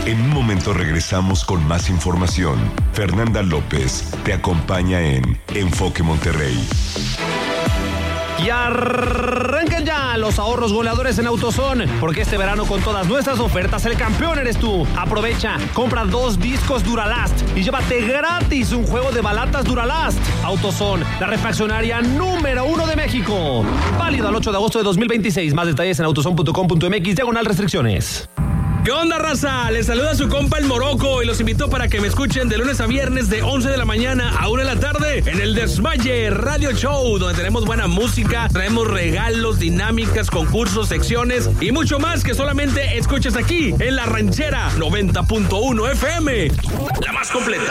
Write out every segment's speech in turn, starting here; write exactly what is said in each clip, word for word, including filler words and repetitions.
En un momento regresamos con más información. Fernanda López te acompaña en Enfoque Monterrey. Y arrancan ya los ahorros goleadores en AutoZone, porque este verano con todas nuestras ofertas el campeón eres tú. Aprovecha, compra dos discos Duralast y llévate gratis un juego de balatas Duralast. AutoZone, la refaccionaria número uno de México. Válido al ocho de agosto de dos mil veintiséis. Más detalles en autozone punto com punto m x, diagonal restricciones. ¿Qué onda, raza? Les saluda su compa el Morocco y los invito para que me escuchen de lunes a viernes de once de la mañana a una de la tarde en el Desmaye Radio Show, donde tenemos buena música, traemos regalos, dinámicas, concursos, secciones y mucho más que solamente escuches aquí en La Ranchera noventa punto uno F M, la más completa.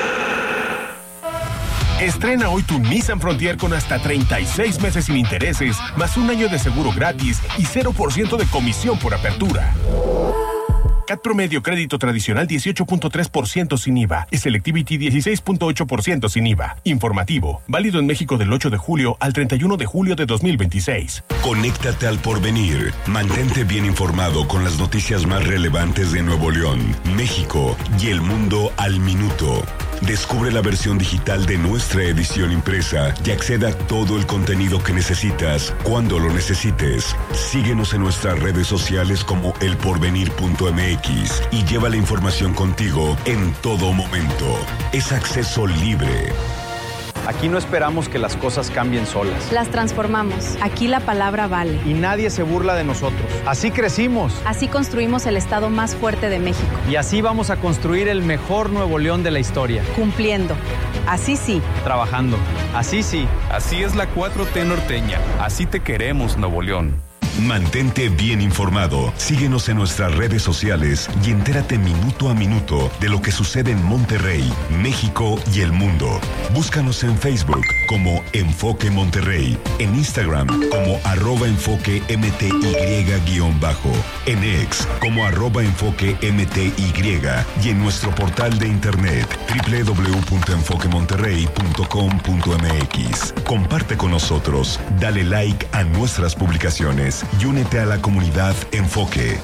Estrena hoy tu Nissan Frontier con hasta treinta y seis meses sin intereses, más un año de seguro gratis y cero por ciento de comisión por apertura. C A T promedio crédito tradicional dieciocho punto tres por ciento sin I V A y Selectivity dieciséis punto ocho por ciento sin I V A. Informativo, válido en México del ocho de julio al treinta y uno de julio de dos mil veintiséis. Conéctate al porvenir. Mantente bien informado con las noticias más relevantes de Nuevo León, México y el mundo al minuto. Descubre la versión digital de nuestra edición impresa y acceda a todo el contenido que necesitas cuando lo necesites. Síguenos en nuestras redes sociales como el porvenir punto m x y lleva la información contigo en todo momento. Es acceso libre. Aquí no esperamos que las cosas cambien solas. Las transformamos. Aquí la palabra vale. Y nadie se burla de nosotros. Así crecimos. Así construimos el estado más fuerte de México. Y así vamos a construir el mejor Nuevo León de la historia. Cumpliendo. Así sí. Trabajando. Así sí. Así es la cuatro T norteña. Así te queremos, Nuevo León. Mantente bien informado. Síguenos en nuestras redes sociales y entérate minuto a minuto de lo que sucede en Monterrey, México y el mundo. Búscanos en Facebook como Enfoque Monterrey, en Instagram como arroba enfoque mty guión bajo, en X como arroba enfoque mty y en nuestro portal de internet doble u doble u doble u punto enfoque monterrey punto com punto m x. Comparte con nosotros, dale like a nuestras publicaciones y únete a la comunidad Enfoque.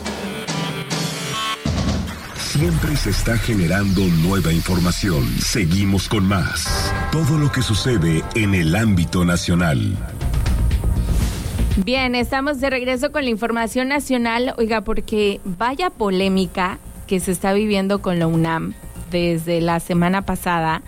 Siempre se está generando nueva información. Seguimos con más. Todo lo que sucede en el ámbito nacional. Bien, estamos de regreso con la información nacional. Oiga, porque vaya polémica que se está viviendo con la UNAM desde la semana pasada.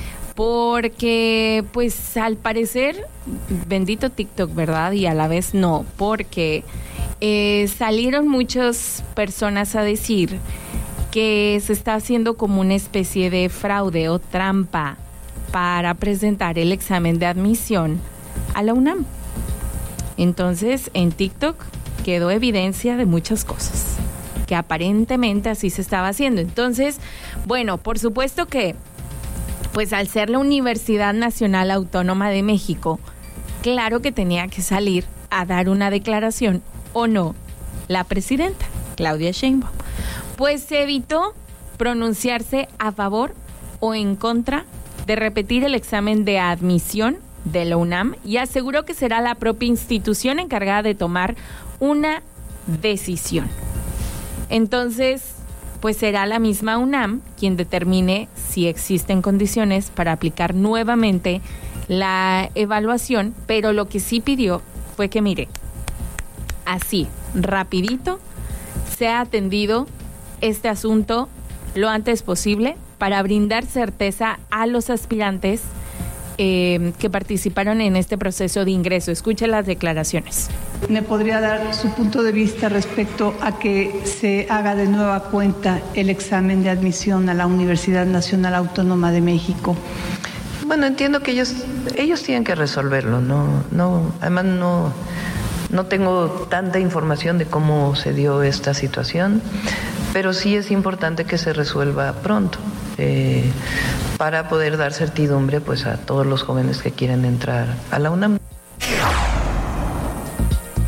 Porque, pues, al parecer, bendito TikTok, ¿verdad? Y a la vez no, porque eh, salieron muchas personas a decir que se está haciendo como una especie de fraude o trampa para presentar el examen de admisión a la UNAM. Entonces, en TikTok quedó evidencia de muchas cosas, que aparentemente así se estaba haciendo. Entonces, bueno, por supuesto que pues al ser la Universidad Nacional Autónoma de México, claro que tenía que salir a dar una declaración, ¿o no? La presidenta, Claudia Sheinbaum, pues se evitó pronunciarse a favor o en contra de repetir el examen de admisión de la UNAM y aseguró que será la propia institución encargada de tomar una decisión. Entonces, pues será la misma UNAM quien determine si existen condiciones para aplicar nuevamente la evaluación, pero lo que sí pidió fue que, mire, así, rapidito, sea atendido este asunto lo antes posible para brindar certeza a los aspirantes eh, que participaron en este proceso de ingreso. Escuche las declaraciones. ¿Me podría dar su punto de vista respecto a que se haga de nueva cuenta el examen de admisión a la Universidad Nacional Autónoma de México? Bueno, entiendo que ellos ellos tienen que resolverlo, no, no, además no, no tengo tanta información de cómo se dio esta situación, pero sí es importante que se resuelva pronto. Eh, para poder dar certidumbre pues a todos los jóvenes que quieren entrar a la UNAM.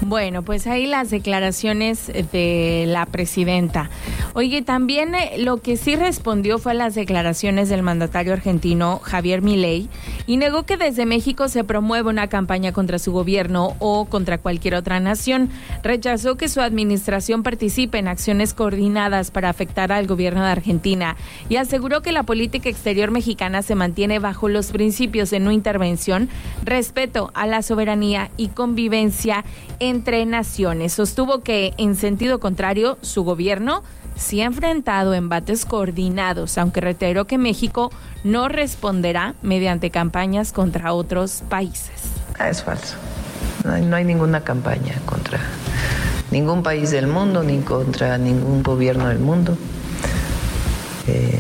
Bueno, pues ahí las declaraciones de la presidenta. Oye, también eh, lo que sí respondió fue a las declaraciones del mandatario argentino Javier Milei y negó que desde México se promueve una campaña contra su gobierno o contra cualquier otra nación. Rechazó que su administración participe en acciones coordinadas para afectar al gobierno de Argentina y aseguró que la política exterior mexicana se mantiene bajo los principios de no intervención, respeto a la soberanía y convivencia entre naciones. Sostuvo que, en sentido contrario, su gobierno sí ha enfrentado embates coordinados, aunque reiteró que México no responderá mediante campañas contra otros países. Ah, es falso. No hay, no hay ninguna campaña contra ningún país del mundo, ni contra ningún gobierno del mundo. Eh,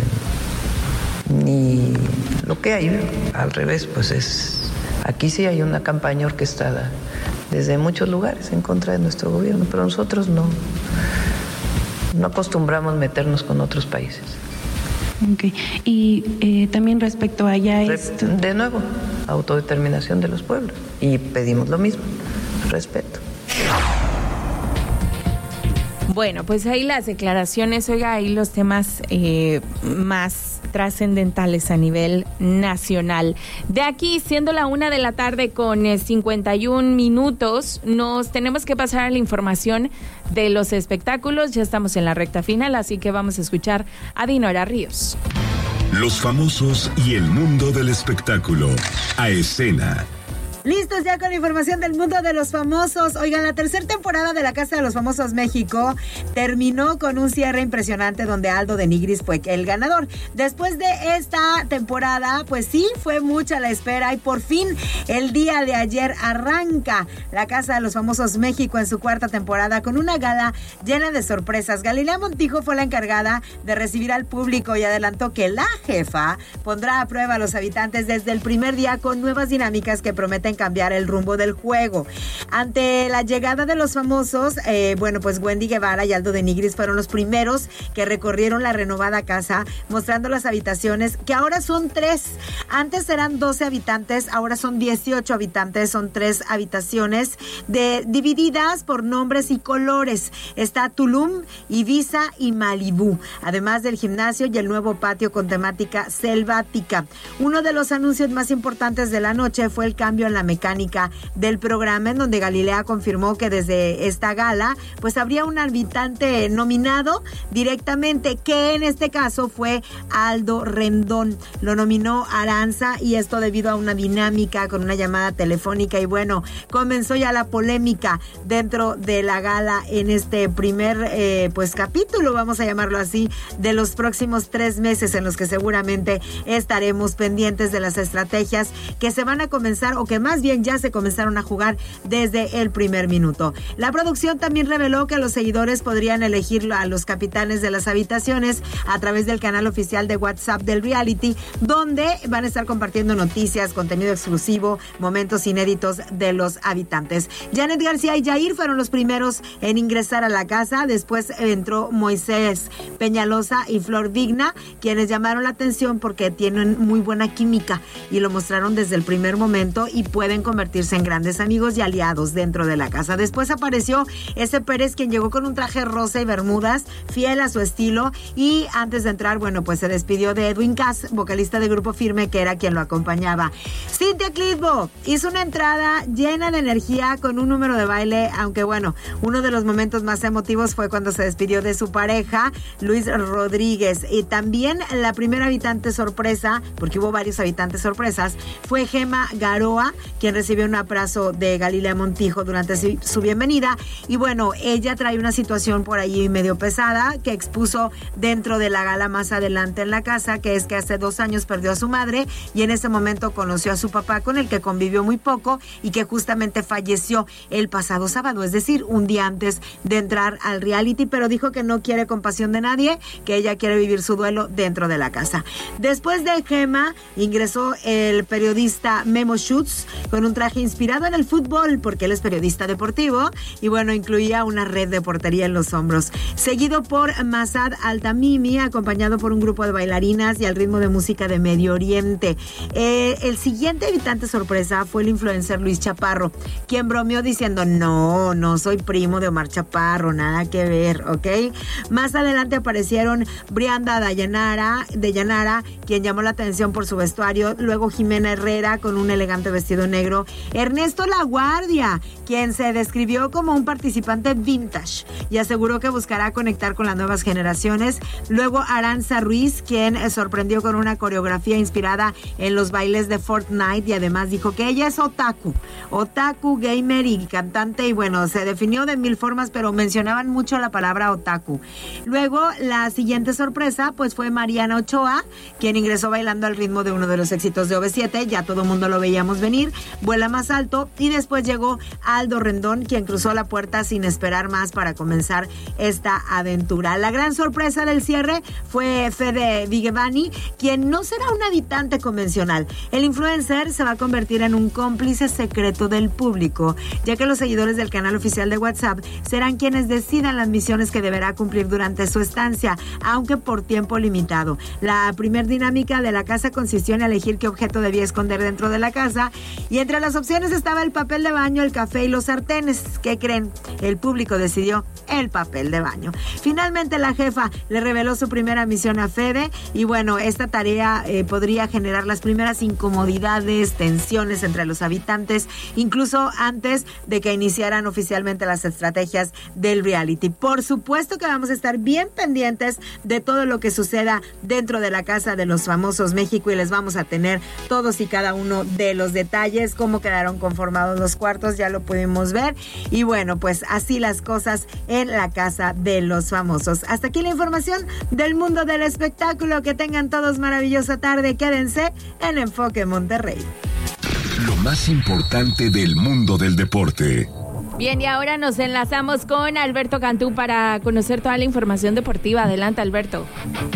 ni lo que hay, al revés, pues es... Aquí sí hay una campaña orquestada desde muchos lugares en contra de nuestro gobierno, pero nosotros no, no acostumbramos meternos con otros países. Okay. Y eh, también respecto a allá esto... De nuevo, autodeterminación de los pueblos. Y pedimos lo mismo, respeto. Bueno, pues ahí las declaraciones, oiga, ahí los temas eh, más trascendentales a nivel nacional. De aquí, siendo la una de la tarde con eh, cincuenta y un minutos, nos tenemos que pasar a la información de los espectáculos. Ya estamos en la recta final, así que vamos a escuchar a Dinora Ríos. Los famosos y el mundo del espectáculo. A escena. Listos ya con la información del mundo de los famosos. Oigan, la tercera temporada de La Casa de los Famosos México terminó con un cierre impresionante donde Aldo de Nigris fue el ganador. Después de esta temporada, pues sí, fue mucha la espera y por fin el día de ayer arranca La Casa de los Famosos México en su cuarta temporada con una gala llena de sorpresas. Galilea Montijo fue la encargada de recibir al público y adelantó que la jefa pondrá a prueba a los habitantes desde el primer día con nuevas dinámicas que prometen cambiar el rumbo del juego. Ante la llegada de los famosos, eh, bueno, pues Wendy Guevara y Aldo de Nigris fueron los primeros que recorrieron la renovada casa, mostrando las habitaciones, que ahora son tres. Antes eran doce habitantes, ahora son dieciocho habitantes, son tres habitaciones de, divididas por nombres y colores. Está Tulum, Ibiza y Malibú, además del gimnasio y el nuevo patio con temática selvática. Uno de los anuncios más importantes de la noche fue el cambio en la mecánica del programa, en donde Galilea confirmó que desde esta gala pues habría un habitante nominado directamente, que en este caso fue Aldo Rendón. Lo nominó Aranza y esto debido a una dinámica con una llamada telefónica y bueno, comenzó ya la polémica dentro de la gala en este primer eh, pues capítulo, vamos a llamarlo así, de los próximos tres meses en los que seguramente estaremos pendientes de las estrategias que se van a comenzar o que más bien ya se comenzaron a jugar desde el primer minuto. La producción también reveló que los seguidores podrían elegir a los capitanes de las habitaciones a través del canal oficial de WhatsApp del reality, donde van a estar compartiendo noticias, contenido exclusivo, momentos inéditos de los habitantes. Janet García y Jair fueron los primeros en ingresar a la casa. Después entró Moisés Peñalosa y Flor Vigna, quienes llamaron la atención porque tienen muy buena química y lo mostraron desde el primer momento y pueden convertirse en grandes amigos y aliados dentro de la casa. Después apareció ese Pérez, quien llegó con un traje rosa y bermudas, fiel a su estilo, y antes de entrar, bueno, pues se despidió de Edwin Cass, vocalista de Grupo Firme, que era quien lo acompañaba. Cintia Clitbo hizo una entrada llena de energía con un número de baile, aunque bueno, uno de los momentos más emotivos fue cuando se despidió de su pareja, Luis Rodríguez. Y también la primera habitante sorpresa, porque hubo varios habitantes sorpresas, fue Gema Garoa, quien recibió un abrazo de Galilea Montijo durante su bienvenida. Y bueno, ella trae una situación por ahí medio pesada que expuso dentro de la gala más adelante en la casa, que es que hace dos años perdió a su madre y en ese momento conoció a su papá, con el que convivió muy poco y que justamente falleció el pasado sábado, es decir, un día antes de entrar al reality, pero dijo que no quiere compasión de nadie, que ella quiere vivir su duelo dentro de la casa. Después de Gema ingresó el periodista Memo Schutz, con un traje inspirado en el fútbol, porque él es periodista deportivo, y bueno, incluía una red de portería en los hombros. Seguido por Masad Al-Tamimi, acompañado por un grupo de bailarinas y al ritmo de música de Medio Oriente. Eh, el siguiente invitante sorpresa fue el influencer Luis Chaparro, quien bromeó diciendo, no, no soy primo de Omar Chaparro, nada que ver, ¿ok? Más adelante aparecieron Brianda Dayanara, de Yanara, quien llamó la atención por su vestuario, luego Jimena Herrera con un elegante vestido negro, Ernesto La Guardia, quien se describió como un participante vintage y aseguró que buscará conectar con las nuevas generaciones, luego Aranza Ruiz, quien sorprendió con una coreografía inspirada en los bailes de Fortnite y además dijo que ella es otaku, otaku, gamer y cantante, y bueno, se definió de mil formas, pero mencionaban mucho la palabra otaku. Luego, la siguiente sorpresa, pues fue Mariana Ochoa, quien ingresó bailando al ritmo de uno de los éxitos de O V siete, ya todo el mundo lo veíamos venir, Vuela Más Alto, y después llegó Aldo Rendón, quien cruzó la puerta sin esperar más para comenzar esta aventura. La gran sorpresa del cierre fue Fede Vigevani, quien no será un habitante convencional. El influencer se va a convertir en un cómplice secreto del público, ya que los seguidores del canal oficial de WhatsApp serán quienes decidan las misiones que deberá cumplir durante su estancia, aunque por tiempo limitado. La primer dinámica de la casa consistió en elegir qué objeto debía esconder dentro de la casa, y entre las opciones estaba el papel de baño, el café y los sartenes. ¿Qué creen? El público decidió el papel de baño. Finalmente, la jefa le reveló su primera misión a Fede, y bueno, esta tarea eh, podría generar las primeras incomodidades, tensiones entre los habitantes, incluso antes de que iniciaran oficialmente las estrategias del reality. Por supuesto que vamos a estar bien pendientes de todo lo que suceda dentro de la Casa de los Famosos México, y les vamos a tener todos y cada uno de los detalles, cómo quedaron conformados los cuartos, ya lo pudimos ver, y bueno, pues así las cosas en la Casa de los Famosos. Hasta aquí la información del mundo del espectáculo. Que tengan todos maravillosa tarde. Quédense en Enfoque Monterrey. Lo más importante del mundo del deporte. Bien, y ahora nos enlazamos con Alberto Cantú para conocer toda la información deportiva. Adelante, Alberto.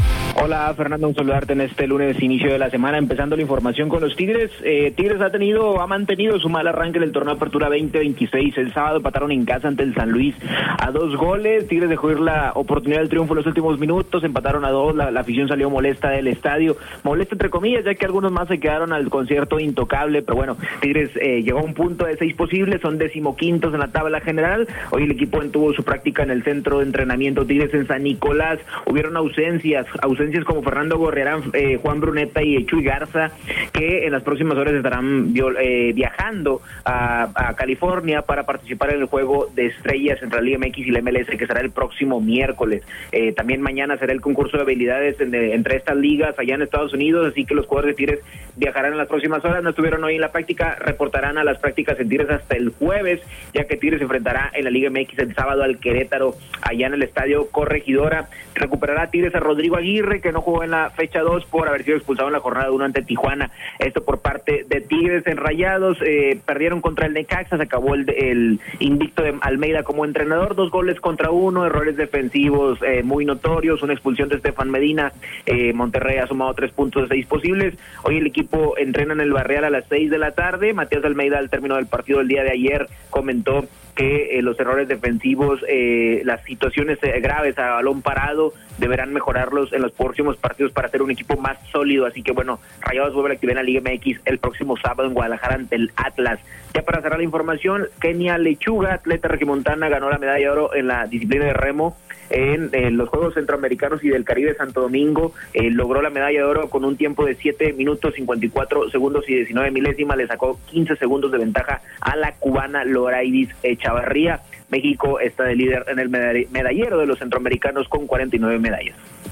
Hola, Fernando, un saludarte en este lunes, inicio de la semana, empezando la información con los Tigres. Eh, Tigres ha tenido, ha mantenido su mal arranque en el torneo de Apertura veinte veintiséis. El sábado empataron en casa ante el San Luis a dos goles. Tigres dejó ir la oportunidad del triunfo en los últimos minutos, empataron a dos, la, la afición salió molesta del estadio, molesta entre comillas, ya que algunos más se quedaron al concierto intocable, pero bueno, Tigres eh, llegó a un punto de seis posibles, son decimoquintos en la tabla general. Hoy el equipo tuvo su práctica en el centro de entrenamiento Tigres en San Nicolás. Hubieron ausencias, ausencias como Fernando Gorriarán, eh, Juan Bruneta y Chuy Garza, que en las próximas horas estarán eh, viajando a, a California para participar en el juego de estrellas entre la Liga M X y la M L S, que será el próximo miércoles. Eh, también mañana será el concurso de habilidades en, de, entre estas ligas allá en Estados Unidos, así que los jugadores de Tigres viajarán en las próximas horas. No estuvieron hoy en la práctica, reportarán a las prácticas en Tigres hasta el jueves, ya que Tigres se enfrentará en la Liga M X el sábado al Querétaro, allá en el Estadio Corregidora. Recuperará Tigres a Rodrigo Aguirre, que no jugó en la fecha dos por haber sido expulsado en la jornada uno ante Tijuana. Esto por parte de Tigres. En Rayados eh, perdieron contra el Necaxa, se acabó el, el invicto de Almeida como entrenador, dos goles contra uno, errores defensivos eh, muy notorios, una expulsión de Estefan Medina. eh, Monterrey ha sumado tres puntos de seis posibles. Hoy el equipo entrena en el Barrial a las seis de la tarde. Matías Almeida, al término del partido del día de ayer, comentó que eh, los errores defensivos, eh, las situaciones eh, graves a balón parado, deberán mejorarlos en los próximos partidos para ser un equipo más sólido. Así que bueno, Rayados vuelve a la actividad en la Liga M X el próximo sábado en Guadalajara ante el Atlas. Ya para cerrar la información, Kenia Lechuga, atleta regimontana, ganó la medalla de oro en la disciplina de remo en, en los Juegos Centroamericanos y del Caribe Santo Domingo. Eh, logró la medalla de oro con un tiempo de siete minutos cincuenta y cuatro segundos y diecinueve milésimas. Le sacó quince segundos de ventaja a la cubana Loraidis Echavarría. México está de líder en el medallero de los centroamericanos con cuarenta y nueve medallas.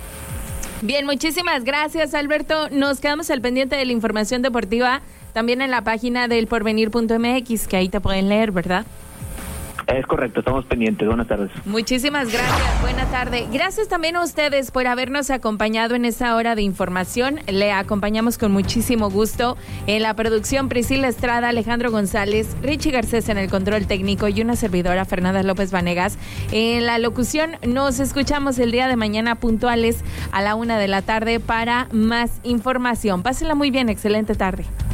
Bien, muchísimas gracias, Alberto. Nos quedamos al pendiente de la información deportiva también en la página del porvenir punto m x, que ahí te pueden leer, ¿verdad? Es correcto, estamos pendientes. Buenas tardes. Muchísimas gracias, buena tarde. Gracias también a ustedes por habernos acompañado en esta hora de información. Le acompañamos con muchísimo gusto en la producción Priscila Estrada, Alejandro González, Richie Garcés en el control técnico y una servidora, Fernanda López Vanegas. En la locución nos escuchamos el día de mañana puntuales a la una de la tarde para más información. Pásenla muy bien, excelente tarde.